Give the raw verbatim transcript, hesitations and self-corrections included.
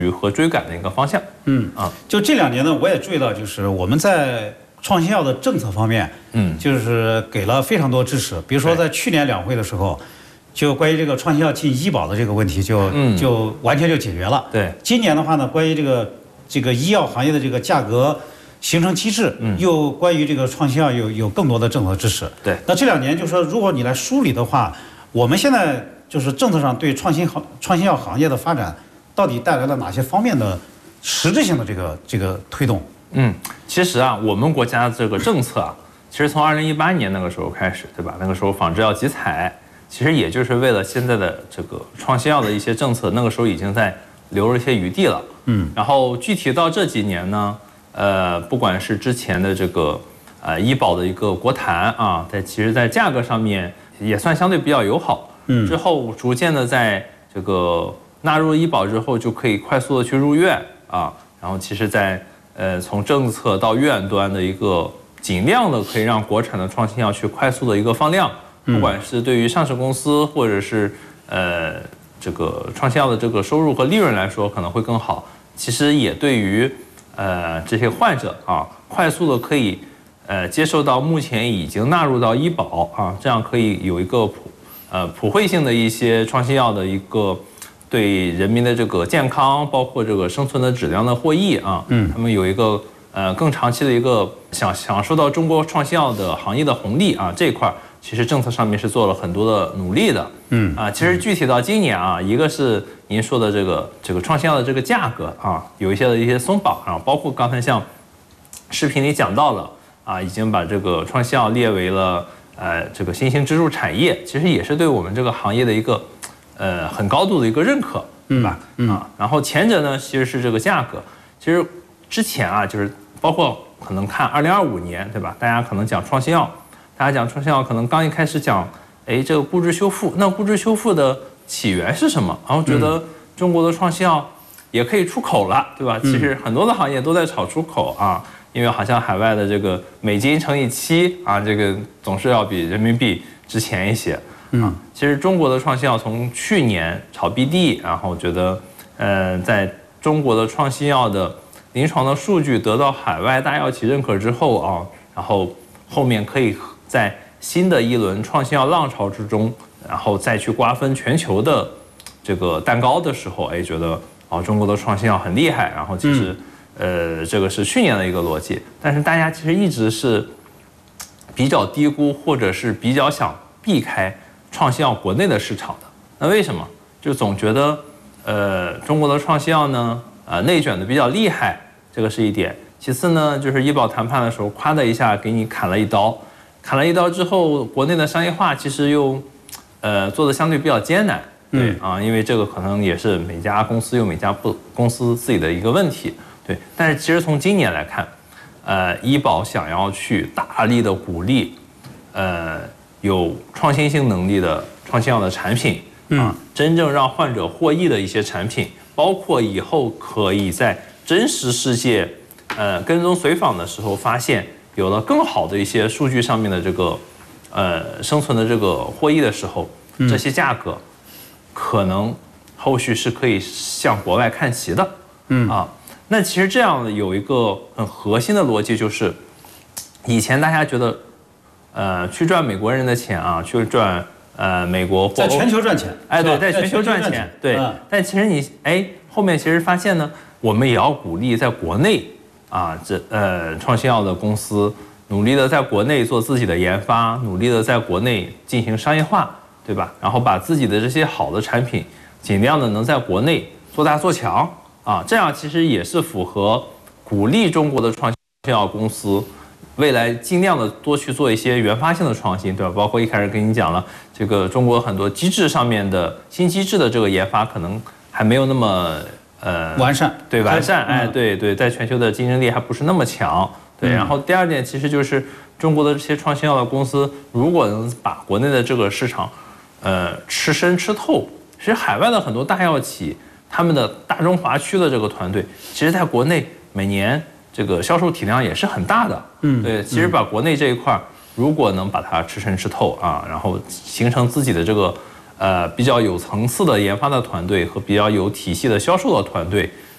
和追赶的一个方向。 嗯啊，就这两年呢，我也注意到，就是我们在创新药的政策方面，嗯，就是给了非常多支持。比如说在去年两会的时候，就关于这个创新药进医保的这个问题就，就、嗯、就完全就解决了。 对， 今年的话呢，关于这个这个医药行业的这个价格形成机制，嗯，又关于这个创新药有有更多的政策支持。 对， 那这两年就是说，如果你来梳理的话，我们现在就是政策上对创新行创新药行业的发展，到底带来了哪些方面的实质性的这个这个推动？ 嗯，其实啊，我们国家的这个政策啊，其实从二零一八年那个时候开始，对吧？那个时候仿制药集采，其实也就是为了现在的这个创新药的一些政策，那个时候已经在留了一些余地了。嗯，然后具体到这几年呢，呃，不管是之前的这个呃医保的一个国谈啊，在其实在价格上面也算相对比较友好。嗯，之后逐渐的在这个纳入医保之后，就可以快速的去入院啊，然后其实在呃，从政策到院端的一个尽量的可以让国产的创新药去快速的一个放量，不管是对于上市公司或者是呃这个创新药的这个收入和利润来说可能会更好。其实也对于呃这些患者啊，快速的可以呃接受到目前已经纳入到医保啊，这样可以有一个普呃普惠性的一些创新药的一个。对人民的这个健康，包括这个生存的质量的获益啊，嗯，他们有一个呃更长期的一个想享受到中国创新药的行业的红利啊，这一块其实政策上面是做了很多的努力的，嗯啊，其实具体到今年啊，一个是您说的这个这个创新药的这个价格啊，有一些的一些松绑啊，包括刚才像视频里讲到了啊，已经把这个创新药列为了呃这个新兴支柱产业，其实也是对我们这个行业的一个。呃，很高度的一个认可，对吧？嗯啊，然后前者呢，其实是这个价格。其实之前啊，就是包括可能看二零二五年，对吧？大家可能讲创新药，大家讲创新药，可能刚一开始讲，哎，这个估值修复，那估值修复的起源是什么？然后觉得中国的创新药也可以出口了，对吧？其实很多的行业都在炒出口啊，因为好像海外的这个美金乘以七啊，这个总是要比人民币值钱一些。嗯，其实中国的创新药从去年炒 B D， 然后觉得，呃，在中国的创新药的临床的数据得到海外大药企认可之后啊，然后后面可以在新的一轮创新药浪潮之中，然后再去瓜分全球的这个蛋糕的时候，哎，觉得啊，中国的创新药很厉害。然后其实，呃，这个是去年的一个逻辑，但是大家其实一直是比较低估或者是比较想避开。创新药国内的市场的，那为什么？就总觉得，呃，中国的创新药呢，呃，内卷的比较厉害，这个是一点。其次呢，就是医保谈判的时候，夸的一下给你砍了一刀，砍了一刀之后，国内的商业化其实又，呃，做的相对比较艰难，对啊，因为这个可能也是每家公司有每家不公司自己的一个问题，对。但是其实从今年来看，呃，医保想要去大力的鼓励，呃。有创新性能力的创新药的产品啊，真正让患者获益的一些产品，包括以后可以在真实世界，呃，跟踪随访的时候发现有了更好的一些数据上面的这个，呃，生存的这个获益的时候，这些价格可能后续是可以向国外看齐的，嗯啊，那其实这样有一个很核心的逻辑就是，以前大家觉得。呃，去赚美国人的钱啊，去赚呃美国或在全球赚钱， 哎，对，在全球赚钱，对。嗯、但其实你哎，后面其实发现呢，我们也要鼓励在国内啊，这呃创新药的公司努力的在国内做自己的研发，努力的在国内进行商业化，对吧？然后把自己的这些好的产品，尽量的能在国内做大做强啊，这样其实也是符合鼓励中国的创新药公司。未来尽量的多去做一些原发性的创新，对吧？包括一开始跟你讲了，这个中国很多机制上面的新机制的这个研发可能还没有那么呃完善， 对完善，哎，对对，在全球的竞争力还不是那么强，对。然后第二点其实就是中国的这些创新药的公司，如果能把国内的这个市场，呃，吃深吃透，其实海外的很多大药企，他们的大中华区的这个团队，其实在国内每年。这个销售体量也是很大的，嗯，对，其实把国内这一块，如果能把它吃深吃透啊，然后形成自己的这个呃比较有层次的研发的团队和比较有体系的销售的团队，